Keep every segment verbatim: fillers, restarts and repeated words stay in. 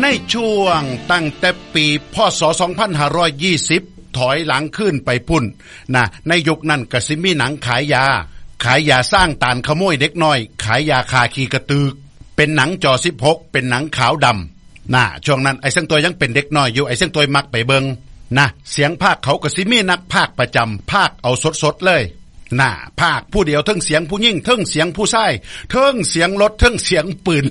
ช่วงตั้งแต่ปีพ.ศ. สองพันห้าร้อยยี่สิบถอยหลังขึ้นไปพุ่นนะในยุคนั้นก็สิมีหนังขายยาขายยาสร้างตานขโมยเด็กน้อยขายยาคาขี้กระตือกเป็นหนังจอสิบหกเป็นหนังขาวดำน่ะช่วงนั้นไอ้เสียงตัวยังเป็นเด็กน้อยอยู่ไอ้เสียงตัวมักไปเบิงนะเสียงภาคเขาก็สิมีนักภาคประจำภาคเอาสดๆเลยน่ะภาคผู้เดียวเทิงเสียงผู้หญิงเทิงเสียงผู้ชายเทิงเสียงรถเทิงเสียงปืน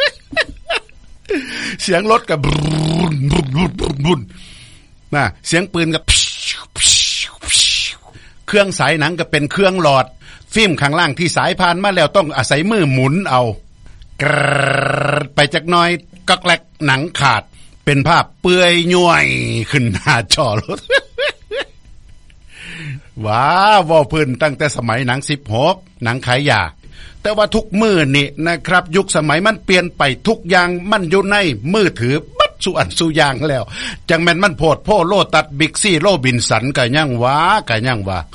เสียงรถกับบุนน่ะเสียงปืนกับเครื่องสายหนังก็เป็นเครื่องหลอดฟิล์มข้างล่างที่สายผ่านมาแล้วต้องอาศัยมือหมุนเอากรไปจักหน่อยก็แกลกหนังขาดเป็นภาพเปื่อยย่วยขึ้นหน้าจอรถ ว้าวว่าพื้นตั้งแต่สมัยหนังสิบหกหนังขายยาแต่ว่าทุกมือนี่นะครับยุคสมัยมันเปลี่ยนไปทุกอย่างมันอยู่ในมือถือบัดสุอันสุยางแล้วจังแม่นมันโพดโพโลตัดบิ๊กซี่โลบินสันกะยังวะกะยังวะ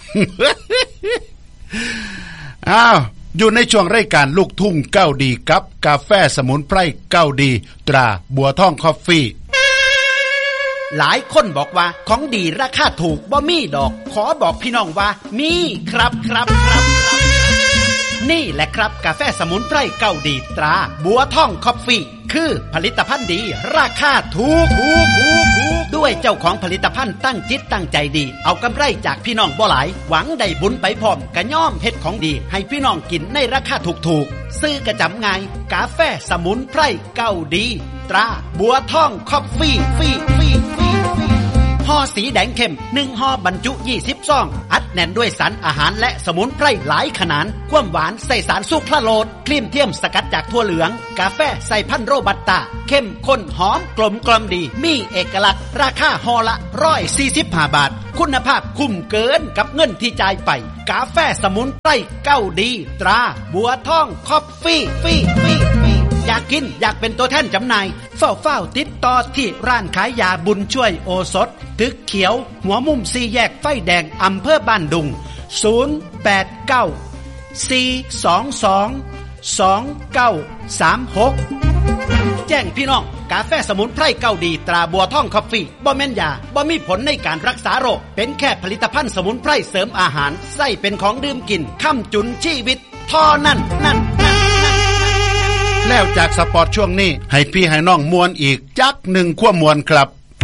อ้าวอยู่ในช่วงรายการลูกทุ่งเก้าดีกับกาแฟสมุนไพรเก้าดีตราบัวทองคอฟฟี่หลายคนบอกว่าของดีราคาถูกบ่มีดอกขอบอกพี่น้องว่ามีครับครับครับนี่แหละครับกาแฟสมุนไพรเก้าดีตราบัวทองคอฟฟี่คือผลิตภัณฑ์ดีราคาถูกถูกถูกถูกด้วยเจ้าของผลิตภัณฑ์ตั้งจิตตั้งใจดีเอากำไรจากพี่น้องบ่หลายหวังได้บุญไปพร้อมกะย่อมเฮ็ดของดีให้พี่น้องกินในราคาถูกๆซื้อกระจำง่ายกาแฟสมุนไพรเก้าดีตราบัวทองคอฟฟี่ฟรีฟรีฟรีห่อสีแดงเข้มหนึ่งห่อบรรจุยี่สิบซองอัดแน่นด้วยสารอาหารและสมุนไพรหลายขนาดความหวานใส่สารสุคราโลสครีมเทียมสกัดจากถั่วเหลืองกาแฟใส่พันธุ์โรบัสต้าเข้มข้นหอมกลมกล่อมดีมีเอกลักษณ์ราคาห่อละหนึ่งร้อยสี่สิบห้าบาทคุณภาพคุ้มเกินกับเงินที่จ่ายไปกาแฟสมุนไพรเก้าดีตราบัวทองคอฟฟี่ฟรีฟรีฟรีอยากกินอยากเป็นตัวแทนจำหน่ายเฝ้าเฝ้าติดต่อที่ร้านขายยาบุญช่วยโอสถตึกเขียวหัวมุมสี่แยกไฟแดงอำเภอบ้านดุงศูนย์ แปด เก้า สี่ สอง สอง สอง เก้า สาม หกแจ้งพี่น้องกาแฟสมุนไพรเก้าดีตราบัวทองคอฟฟี่บ่แม่นยาบ่มีผลในการรักษาโรคเป็นแค่ผลิตภัณฑ์สมุนไพรเสริมอาหารใส่เป็นของดื่มกินค้ำจุนชีวิตเท่านั้นนั่นนั่นแล้วจากสปอร์ตช่วงนี้ให้พี่ให้น้องมวนอีกจักหนึ่งขั้วมวนครับ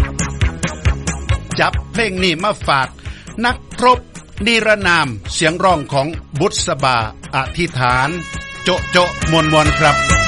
จับเพลงนี้มาฝากนักรบนิรนามเสียงร้องของบุษบาอธิษฐานโจะโจะมวนมวนครับ